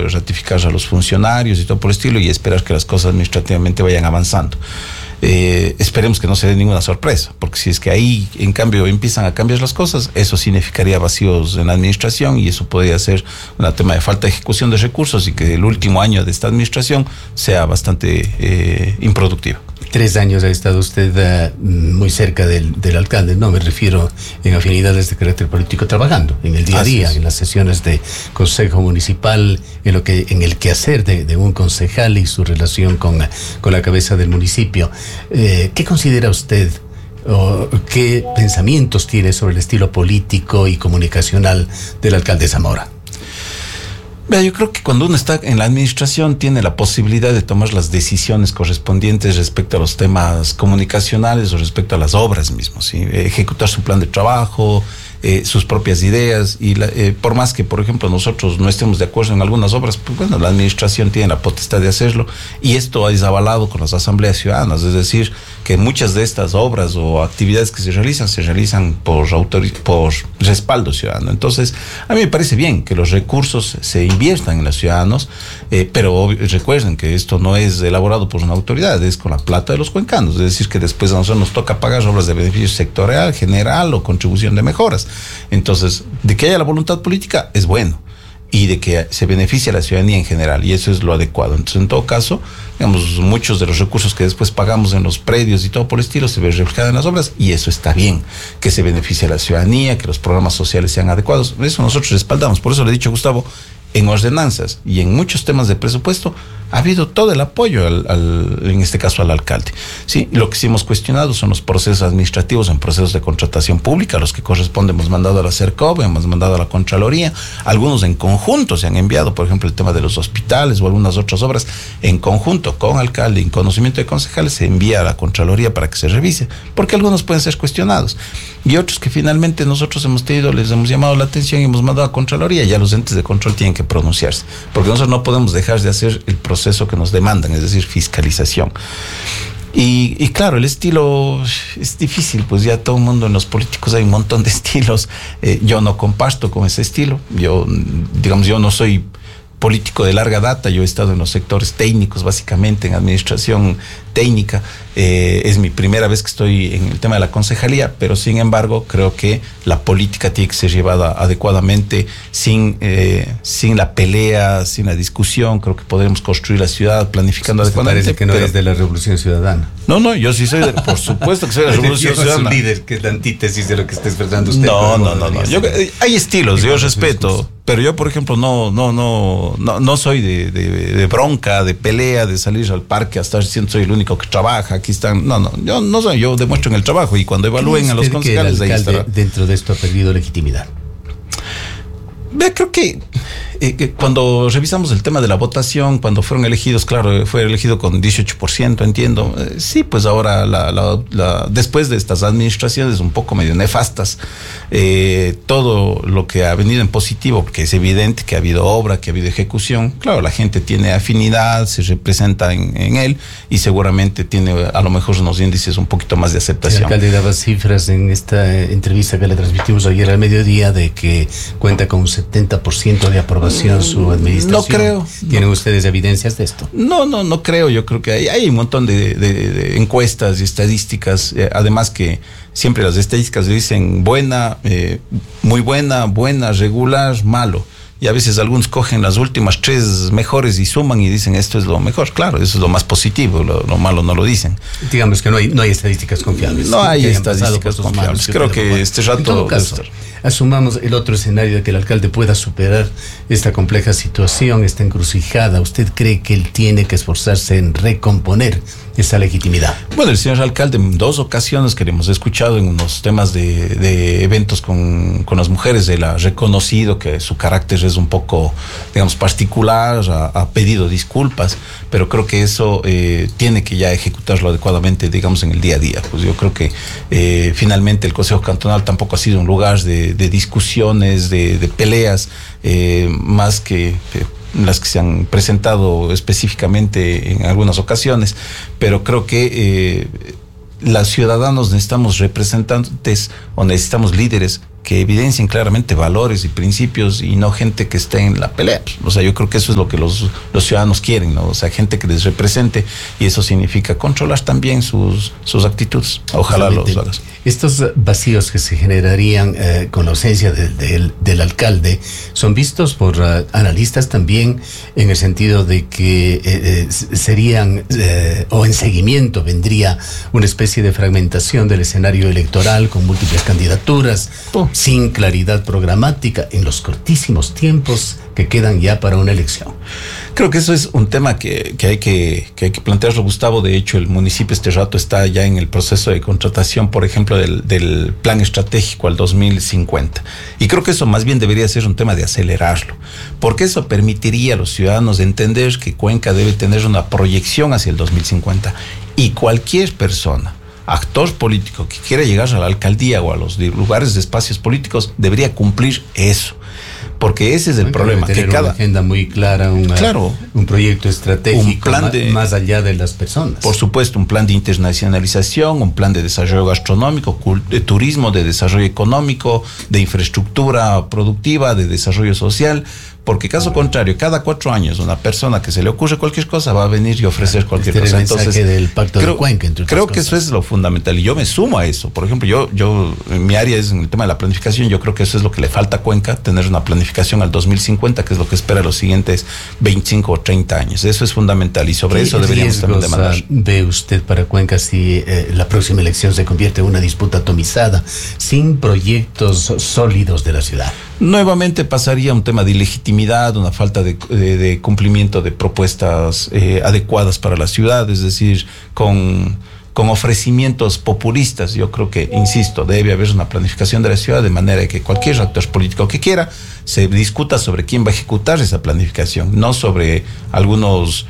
ratificar a los funcionarios y todo por el estilo y esperar que las cosas administrativamente vayan avanzando. Esperemos que no se dé ninguna sorpresa, porque si es que ahí en cambio empiezan a cambiar las cosas, eso significaría vacíos en la administración y eso podría ser un tema de falta de ejecución de recursos y que el último año de esta administración sea bastante improductivo. 3 años ha estado usted muy cerca del alcalde, no me refiero en afinidades de carácter político, trabajando en el día a día, en las sesiones de consejo municipal, en el quehacer de un concejal y su relación con la cabeza del municipio. ¿Qué considera usted o qué pensamientos tiene sobre el estilo político y comunicacional del alcalde Zamora? Yo creo que cuando uno está en la administración tiene la posibilidad de tomar las decisiones correspondientes respecto a los temas comunicacionales o respecto a las obras mismas, ¿sí? Ejecutar su plan de trabajo, sus propias ideas y por más que, por ejemplo, nosotros no estemos de acuerdo en algunas obras, pues bueno, la administración tiene la potestad de hacerlo y esto es avalado con las asambleas ciudadanas, es decir, que muchas de estas obras o actividades que se realizan por respaldo ciudadano. Entonces, a mí me parece bien que los recursos se inviertan en los ciudadanos, pero recuerden que esto no es elaborado por una autoridad, es con la plata de los cuencanos, es decir, que después a nosotros nos toca pagar obras de beneficio sectorial, general o contribución de mejoras. Entonces, de que haya la voluntad política es bueno y de que se beneficie a la ciudadanía en general y eso es lo adecuado. Entonces, en todo caso, digamos, muchos de los recursos que después pagamos en los predios y todo por el estilo se ve reflejado en las obras y eso está bien, que se beneficie a la ciudadanía, que los programas sociales sean adecuados. Eso nosotros respaldamos. Por eso le he dicho a Gustavo, en ordenanzas y en muchos temas de presupuesto ha habido todo el apoyo en este caso al alcalde. Sí, lo que sí hemos cuestionado son los procesos administrativos en procesos de contratación pública, los que corresponden hemos mandado a la CERCOV, hemos mandado a la Contraloría, algunos en conjunto se han enviado, por ejemplo el tema de los hospitales o algunas otras obras en conjunto con alcalde y en conocimiento de concejales se envía a la Contraloría para que se revise, porque algunos pueden ser cuestionados y otros que finalmente nosotros les hemos llamado la atención y hemos mandado a Contraloría, ya los entes de control tienen que pronunciarse, porque nosotros no podemos dejar de hacer el proceso que nos demandan, es decir, fiscalización. Y claro, el estilo es difícil, pues ya todo el mundo en los políticos hay un montón de estilos. Yo no comparto con ese estilo. Yo no soy político de larga data, yo he estado en los sectores técnicos, básicamente en administración técnica. Es mi primera vez que estoy en el tema de la concejalía, pero sin embargo creo que la política tiene que ser llevada adecuadamente, sin la pelea, sin la discusión. Creo que podremos construir la ciudad planificando adecuadamente. Parece que no es de la Revolución Ciudadana. No, yo sí soy por supuesto que soy de la Revolución Ciudadana. Es un líder que es la antítesis de lo que está expresando usted. No. Hay estilos, yo respeto, pero yo, por ejemplo, no soy de bronca, de pelea, de salir al parque a estar diciendo soy el único que trabaja, aquí están. Yo no soy, yo demuestro en el trabajo y cuando evalúen a los concejales, ahí estará. Dentro de esto ha perdido legitimidad. Creo que cuando revisamos el tema de la votación, cuando fueron elegidos, claro, fue elegido con 18%, entiendo. Sí, pues ahora después de estas administraciones un poco medio nefastas, todo lo que ha venido en positivo, porque es evidente que ha habido obra, que ha habido ejecución, claro, la gente tiene afinidad, se representa en él y seguramente tiene a lo mejor unos índices un poquito más de aceptación. El alcalde daba cifras en esta entrevista que le transmitimos ayer al mediodía de que cuenta con un 70% de aprobación su administración. No creo. ¿Tienen ustedes evidencias de esto? No creo. Yo creo que hay un montón de encuestas y estadísticas. Además que siempre las estadísticas dicen buena, muy buena, regular, malo. Y a veces algunos cogen las últimas 3 mejores y suman y dicen esto es lo mejor. Claro, eso es lo más positivo, lo malo no lo dicen. Digamos que no hay estadísticas confiables. No hay estadísticas confiables. Creo que este rato... En todo caso, asumamos el otro escenario de que el alcalde pueda superar esta compleja situación, esta encrucijada. ¿Usted cree que él tiene que esforzarse en recomponer esa legitimidad? Bueno, el señor alcalde en 2 ocasiones que le hemos escuchado en unos temas de eventos con las mujeres, él ha reconocido que su carácter es un poco, digamos, particular, ha pedido disculpas, pero creo que eso tiene que ya ejecutarlo adecuadamente, digamos, en el día a día. Pues yo creo que finalmente el Consejo Cantonal tampoco ha sido un lugar de discusiones, de peleas, más que las que se han presentado específicamente en algunas ocasiones, pero creo que los ciudadanos necesitamos representantes o necesitamos líderes que evidencien claramente valores y principios y no gente que esté en la pelea. O sea, yo creo que eso es lo que los ciudadanos quieren, ¿no? O sea, gente que les represente, y eso significa controlar también sus actitudes. Ojalá los hagas. Estos vacíos que se generarían con la ausencia del alcalde son vistos por analistas también en el sentido de que serían, o en seguimiento vendría una especie de fragmentación del escenario electoral con múltiples candidaturas, sin claridad programática en los cortísimos tiempos que quedan ya para una elección. Creo que eso es un tema que hay que plantearlo, Gustavo. De hecho, el municipio este rato está ya en el proceso de contratación, por ejemplo, del plan estratégico al 2050. Y creo que eso más bien debería ser un tema de acelerarlo, porque eso permitiría a los ciudadanos entender que Cuenca debe tener una proyección hacia el 2050. Y cualquier persona, actor político que quiera llegar a la alcaldía o a los lugares de espacios políticos, debería cumplir eso. Porque ese es el problema, que cada una agenda muy clara, un proyecto estratégico, un plan más allá de las personas. Por supuesto, un plan de internacionalización, un plan de desarrollo gastronómico, de turismo, de desarrollo económico, de infraestructura productiva, de desarrollo social. Porque caso contrario, cada 4 años una persona que se le ocurre cualquier cosa va a venir y ofrecer cualquier cosa. Entonces, del pacto de Cuenca, creo que eso es lo fundamental, y yo me sumo a eso. Por ejemplo, yo mi área es en el tema de la planificación. Yo creo que eso es lo que le falta a Cuenca, tener una planificación al 2050, que es lo que espera los siguientes 25 o 30 años. Eso es fundamental, y sobre eso deberíamos también demandar. ¿Ve usted para Cuenca si la próxima elección se convierte en una disputa atomizada, sin proyectos sólidos de la ciudad? Nuevamente pasaría un tema de ilegitimidad, una falta de cumplimiento de propuestas adecuadas para la ciudad, es decir, con ofrecimientos populistas. Yo creo que, insisto, debe haber una planificación de la ciudad de manera que cualquier actor político que quiera se discuta sobre quién va a ejecutar esa planificación, no sobre algunos,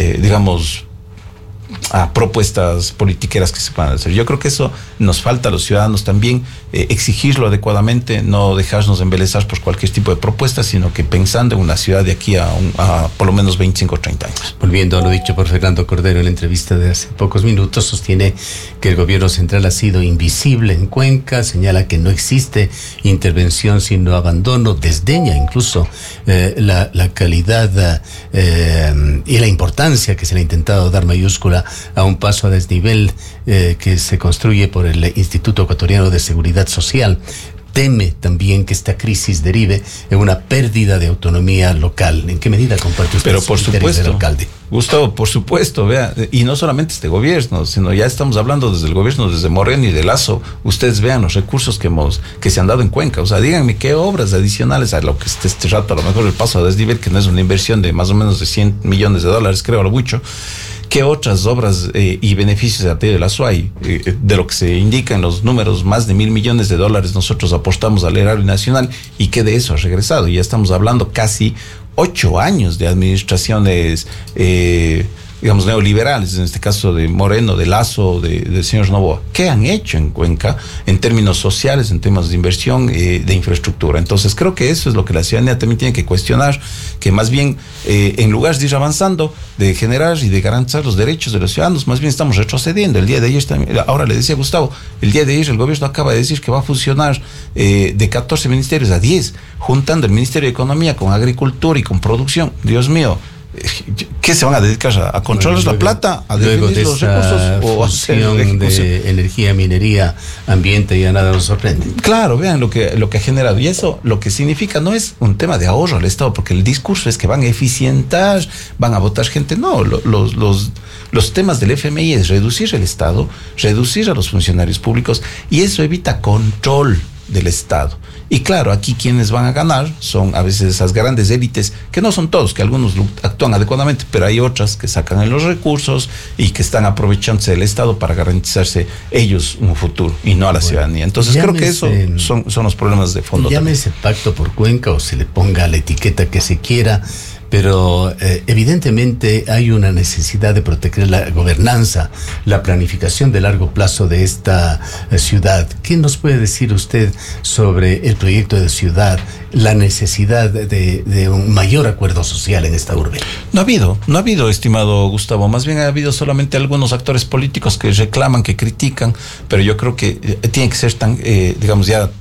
propuestas politiqueras que se puedan hacer. Yo creo que eso nos falta a los ciudadanos también, exigirlo adecuadamente, no dejarnos embelezar por cualquier tipo de propuesta, sino que pensando en una ciudad de aquí a por lo menos 25 o 30 años. Volviendo a lo dicho por Fernando Cordero en la entrevista de hace pocos minutos, sostiene que el gobierno central ha sido invisible en Cuenca, señala que no existe intervención sino abandono, desdeña incluso la calidad y la importancia que se le ha intentado dar mayúscula a un paso a desnivel que se construye por el Instituto Ecuatoriano de Seguridad Social. Teme también que esta crisis derive en una pérdida de autonomía local. ¿En qué medida comparte usted? Pero por supuesto, del alcalde? Gustavo, por supuesto, vea, y no solamente este gobierno, sino ya estamos hablando desde el gobierno, desde Moreno y de Lazo. Ustedes vean los recursos que se han dado en Cuenca. O sea, díganme qué obras adicionales a lo que este rato, a lo mejor el paso a desnivel, que no es una inversión de más o menos de $100 millones, creo, a lo mucho. ¿Qué otras obras y beneficios a ti de la SUAI? De lo que se indica en los números, más de $1,000 millones nosotros aportamos al erario nacional, y que de eso ha regresado. Ya estamos hablando casi 8 años de administraciones, neoliberales, en este caso de Moreno, de Lazo, del señor Noboa. ¿Qué han hecho en Cuenca en términos sociales, en temas de inversión, de infraestructura? Entonces creo que eso es lo que la ciudadanía también tiene que cuestionar, que más bien en lugar de ir avanzando, de generar y de garantizar los derechos de los ciudadanos, más bien estamos retrocediendo. El día de ayer, ahora le decía Gustavo, el día de ayer el gobierno acaba de decir que va a fusionar de 14 ministerios a 10, juntando el Ministerio de Economía con Agricultura y con Producción. Dios mío, ¿qué se van a dedicar? ¿A controlar la plata? ¿A definir los recursos? ¿O a hacer de energía, minería, ambiente? Ya nada nos sorprende. Claro, vean lo que ha generado. Y eso lo que significa no es un tema de ahorro al Estado, porque el discurso es que van a eficientar, van a votar gente. No, los temas del FMI es reducir el Estado, reducir a los funcionarios públicos, y eso evita control del Estado. Y claro, aquí quienes van a ganar son a veces esas grandes élites, que no son todos, que algunos actúan adecuadamente, pero hay otras que sacan los recursos y que están aprovechándose del Estado para garantizarse ellos un futuro y no a la ciudadanía. Entonces creo que eso son los problemas de fondo. Llámese pacto por Cuenca o se le ponga la etiqueta que se quiera, pero evidentemente hay una necesidad de proteger la gobernanza, la planificación de largo plazo de esta ciudad. ¿Qué nos puede decir usted sobre el proyecto de ciudad, la necesidad de un mayor acuerdo social en esta urbe? No ha habido, estimado Gustavo. Más bien ha habido solamente algunos actores políticos que reclaman, que critican, pero yo creo que tiene que ser tan,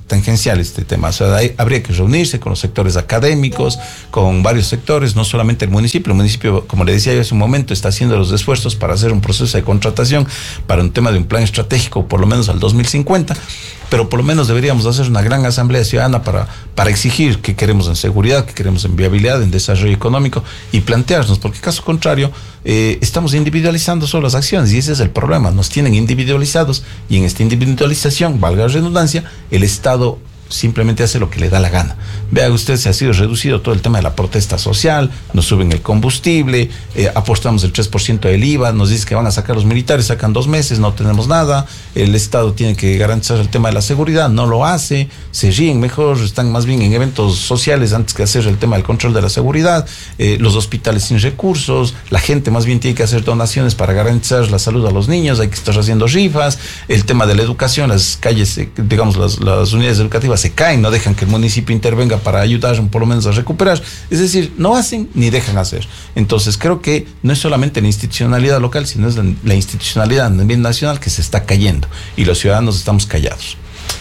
tangencial este tema. O sea, habría que reunirse con los sectores académicos, con varios sectores, no solamente el municipio. El municipio, como le decía yo hace un momento, está haciendo los esfuerzos para hacer un proceso de contratación para un tema de un plan estratégico, por lo menos al 2050. Pero por lo menos deberíamos hacer una gran asamblea ciudadana para exigir qué queremos en seguridad, qué queremos en viabilidad, en desarrollo económico y plantearnos, porque caso contrario estamos individualizando solo las acciones y ese es el problema, nos tienen individualizados y en esta individualización, valga la redundancia, el Estado simplemente hace lo que le da la gana. Vea usted, se ha sido reducido todo el tema de la protesta social, nos suben el combustible, apostamos el 3% del IVA, nos dicen que van a sacar los militares, sacan 2 meses, no tenemos nada, el Estado tiene que garantizar el tema de la seguridad, no lo hace, se ríen mejor, están más bien en eventos sociales antes que hacer el tema del control de la seguridad, los hospitales sin recursos, la gente más bien tiene que hacer donaciones para garantizar la salud a los niños, hay que estar haciendo rifas, el tema de la educación, las calles, digamos, las unidades educativas se caen, no dejan que el municipio intervenga para ayudar por lo menos a recuperar. Es decir, no hacen ni dejan hacer. Entonces creo que no es solamente la institucionalidad local, sino es la institucionalidad también nacional que se está cayendo y los ciudadanos estamos callados.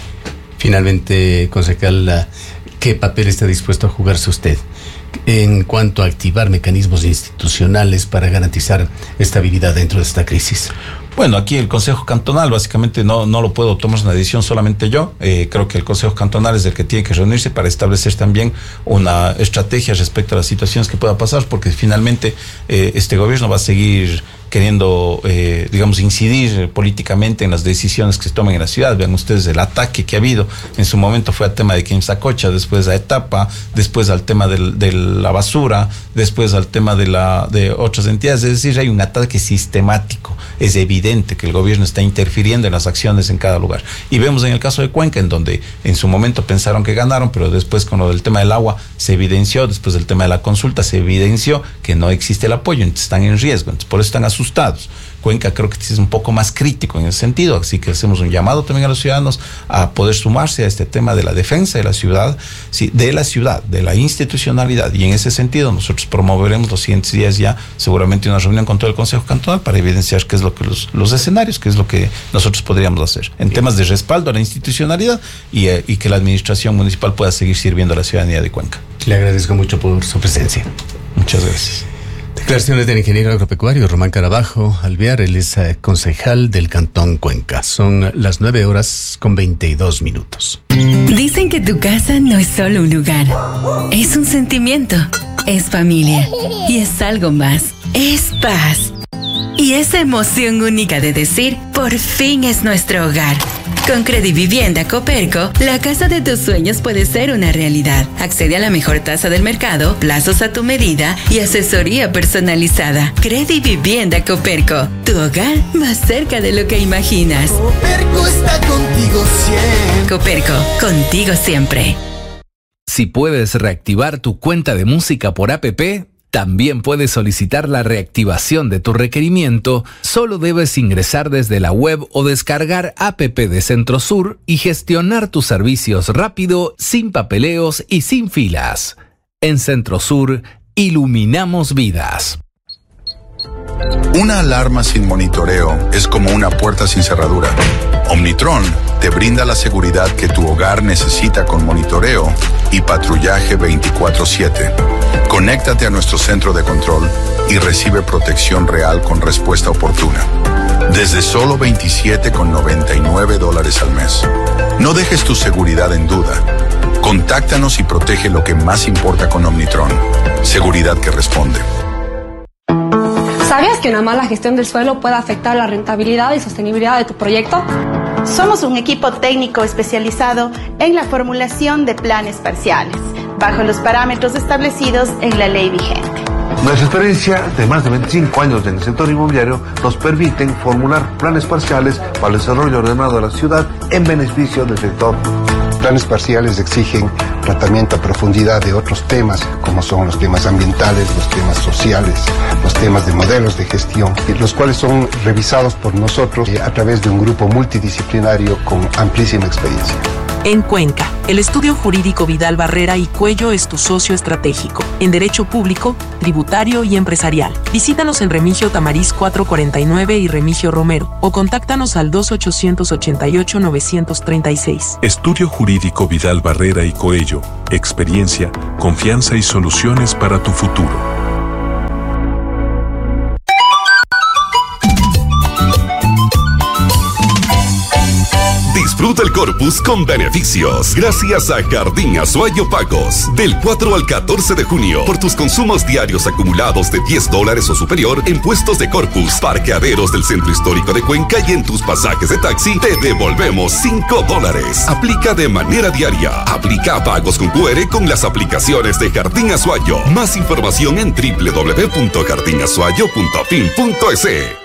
Finalmente, concejal, ¿qué papel está dispuesto a jugarse usted en cuanto a activar mecanismos institucionales para garantizar estabilidad dentro de esta crisis? Bueno, aquí el Consejo Cantonal básicamente no lo puedo tomar una decisión solamente yo. Creo que el Consejo Cantonal es el que tiene que reunirse para establecer también una estrategia respecto a las situaciones que pueda pasar, porque finalmente este gobierno va a seguir queriendo, digamos, incidir políticamente en las decisiones que se tomen en la ciudad. Vean ustedes el ataque que ha habido. En su momento fue al tema de Quimsacocha, después a Etapa, después al tema de la basura, después al tema de otras entidades. Es decir, hay un ataque sistemático. Es evidente que el gobierno está interfiriendo en las acciones en cada lugar. Y vemos en el caso de Cuenca, en donde en su momento pensaron que ganaron, pero después con lo del tema del agua se evidenció, después del tema de la consulta se evidenció que no existe el apoyo, entonces están en riesgo, entonces por eso están asustados. Cuenca creo que es un poco más crítico en ese sentido, así que hacemos un llamado también a los ciudadanos a poder sumarse a este tema de la defensa de la ciudad, sí, de la institucionalidad, y en ese sentido nosotros promoveremos los siguientes días ya seguramente una reunión con todo el Consejo Cantonal para evidenciar qué es lo que los escenarios, qué es lo que nosotros podríamos hacer en temas de respaldo a la institucionalidad y que la administración municipal pueda seguir sirviendo a la ciudadanía de Cuenca. Le agradezco mucho por su presencia. Muchas gracias. Declaraciones del ingeniero agropecuario Román Carabajo Alvear, él es concejal del Cantón Cuenca. Son las 9:22. Dicen que tu casa no es solo un lugar, es un sentimiento, es familia y es algo más, es paz. Y esa emoción única de decir, por fin es nuestro hogar. Con Credivivienda Coperco, la casa de tus sueños puede ser una realidad. Accede a la mejor tasa del mercado, plazos a tu medida y asesoría personalizada. Credivivienda Coperco, tu hogar más cerca de lo que imaginas. Coperco está contigo siempre. Coperco, contigo siempre. Si puedes reactivar tu cuenta de música por APP, también puedes solicitar la reactivación de tu requerimiento. Solo debes ingresar desde la web o descargar APP de Centrosur y gestionar tus servicios rápido, sin papeleos y sin filas. En Centrosur, iluminamos vidas. Una alarma sin monitoreo es como una puerta sin cerradura. Omnitron te brinda la seguridad que tu hogar necesita con monitoreo y patrullaje 24/7. Conéctate a nuestro centro de control y recibe protección real con respuesta oportuna. Desde solo $27,99 al mes. No dejes tu seguridad en duda. Contáctanos y protege lo que más importa con Omnitron. Seguridad que responde. ¿Sabías que una mala gestión del suelo puede afectar la rentabilidad y sostenibilidad de tu proyecto? Somos un equipo técnico especializado en la formulación de planes parciales, bajo los parámetros establecidos en la ley vigente. Nuestra experiencia de más de 25 años en el sector inmobiliario nos permiten formular planes parciales para el desarrollo ordenado de la ciudad en beneficio del sector. Planes parciales exigen tratamiento a profundidad de otros temas, como son los temas ambientales, los temas sociales, los temas de modelos de gestión, los cuales son revisados por nosotros a través de un grupo multidisciplinario con amplísima experiencia. En Cuenca, el estudio jurídico Vidal Barrera y Cuello es tu socio estratégico en derecho público, tributario y empresarial. Visítanos en Remigio Tamariz 449 y Remigio Romero o contáctanos al 2888-936. Estudio jurídico Vidal Barrera y Coello. Experiencia, confianza y soluciones para tu futuro. Disfruta el Corpus con beneficios gracias a Jardín Azuayo Pagos. Del 4 al 14 de junio, por tus consumos diarios acumulados de $10 o superior en puestos de Corpus, parqueaderos del Centro Histórico de Cuenca y en tus pasajes de taxi, te devolvemos $5. Aplica de manera diaria. Aplica pagos con QR con las aplicaciones de Jardín Azuayo. Más información en www.jardinazuayo.fin.es.